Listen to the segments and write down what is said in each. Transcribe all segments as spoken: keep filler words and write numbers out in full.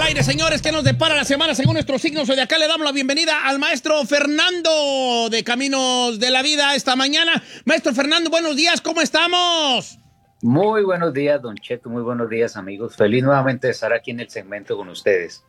aire, señores. ¿Qué nos depara la semana según nuestros signos zodiacales? Le damos la bienvenida al maestro Fernando de Caminos de la Vida esta mañana. Maestro Fernando, buenos días, ¿cómo estamos? Muy buenos días, don Cheto, muy buenos días, amigos. Feliz nuevamente de estar aquí en el segmento con ustedes.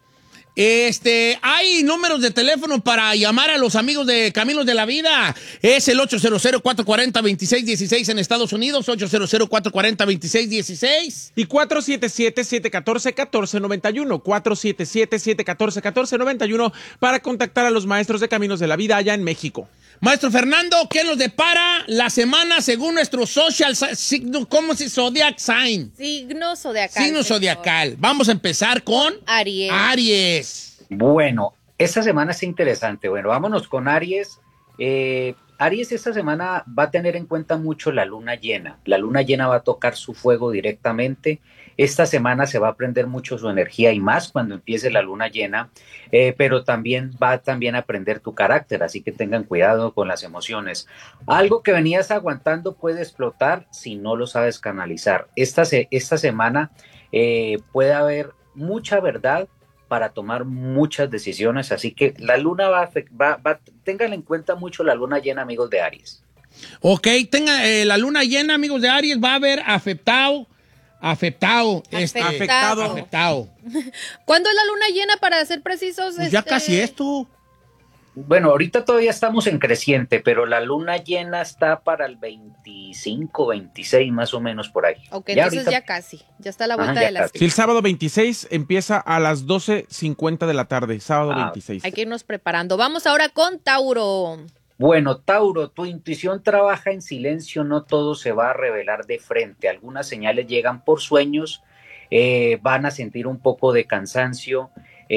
Este, hay números de teléfono para llamar a los amigos de Caminos de la Vida. Es el ocho cero cero, cuatro cuatro cero, dos seis uno seis en Estados Unidos, ocho cero cero, cuatro cuatro cero, dos seis uno seis. Y cuatro siete siete, siete uno cuatro, uno cuatro nueve uno, cuatro siete siete, siete uno cuatro, uno cuatro nueve uno para contactar a los maestros de Caminos de la Vida allá en México. Maestro Fernando, ¿qué nos depara la semana según nuestro social signo? ¿Cómo se zodiac sign? Signo zodiacal. Signo zodiacal. Vamos a empezar con Aries. Aries. Bueno, esta semana es interesante. Bueno, vámonos con Aries. Eh, Aries esta semana va a tener en cuenta mucho la luna llena. La luna llena va a tocar su fuego directamente. Esta semana se va a prender mucho su energía y más cuando empiece la luna llena, eh, pero también va también a prender tu carácter, así que tengan cuidado con las emociones. Algo que venías aguantando puede explotar si no lo sabes canalizar. Esta, se, esta semana eh, puede haber mucha verdad para tomar muchas decisiones, así que la luna va, va, va tengan en cuenta mucho la luna llena, amigos de Aries. Ok, tenga, eh, la luna llena, amigos de Aries, va a haber afectado, afectado, este, Afectado. afectado. ¿Cuándo es la luna llena, para ser precisos? Pues ya este... casi esto. Bueno, ahorita todavía estamos en creciente, pero la luna llena está para el veinticinco, veintiséis más o menos por ahí. Ok, ya entonces ahorita... ya casi, ya está a la vuelta Ajá, de la casi. Si el sábado veintiséis empieza a las doce cincuenta de la tarde, sábado Ah, veintiséis. Hay que irnos preparando. Vamos ahora con Tauro. Bueno, Tauro, tu intuición trabaja en silencio, no todo se va a revelar de frente. Algunas señales llegan por sueños, eh, van a sentir un poco de cansancio,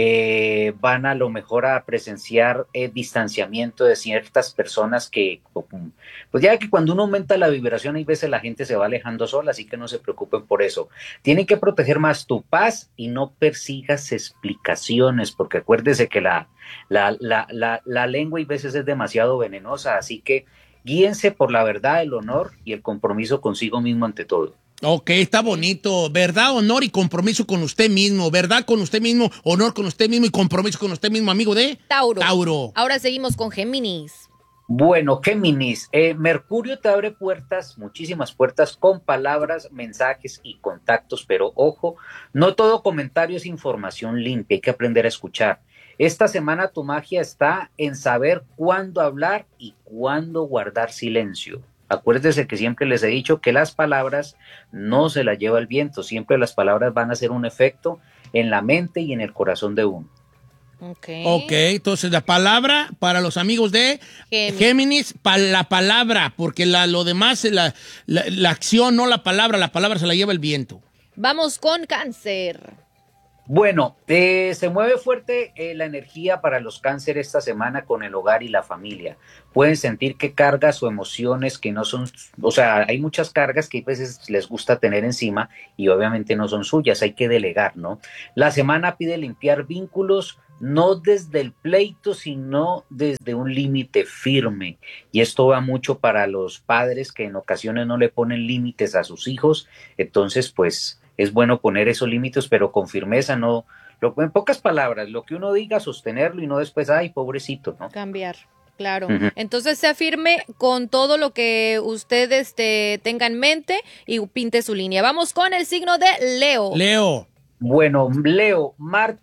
eh, van a lo mejor a presenciar eh, distanciamiento de ciertas personas que, pues ya que cuando uno aumenta la vibración, hay veces la gente se va alejando sola, así que no se preocupen por eso. Tienen que proteger más tu paz y no persigas explicaciones, porque acuérdese que la, la, la, la, la lengua a veces es demasiado venenosa, así que guíense por la verdad, el honor y el compromiso consigo mismo ante todo. Ok, está bonito. Verdad, honor y compromiso con usted mismo. Verdad con usted mismo, honor con usted mismo y compromiso con usted mismo, amigo de Tauro. Tauro. Ahora seguimos con Géminis. Bueno, Géminis, eh, Mercurio te abre puertas, muchísimas puertas con palabras, mensajes y contactos, pero ojo, no todo comentario es información limpia, hay que aprender a escuchar. Esta semana tu magia está en saber cuándo hablar y cuándo guardar silencio. Acuérdese que siempre les he dicho que las palabras no se las lleva el viento, siempre las palabras van a hacer un efecto en la mente y en el corazón de uno. Ok. Ok, entonces la palabra para los amigos de Géminis. Géminis, pa la palabra, porque la, lo demás, la, la, la acción, no la palabra, la palabra se la lleva el viento. Vamos con Cáncer. Bueno, eh, se mueve fuerte eh, la energía para los cáncer esta semana con el hogar y la familia. Pueden sentir que cargas o emociones que no son, o sea, hay muchas cargas que a veces les gusta tener encima y obviamente no son suyas, hay que delegar, ¿no? La semana pide limpiar vínculos, no desde el pleito, sino desde un límite firme. Y esto va mucho para los padres que en ocasiones no le ponen límites a sus hijos, entonces pues es bueno poner esos límites, pero con firmeza, no, lo, en pocas palabras, lo que uno diga, sostenerlo y no después, ay, pobrecito, ¿no? Cambiar, claro. Uh-huh. Entonces sea firme con todo lo que usted este, tenga en mente y pinte su línea. Vamos con el signo de Leo. Leo. Bueno, Leo, Marte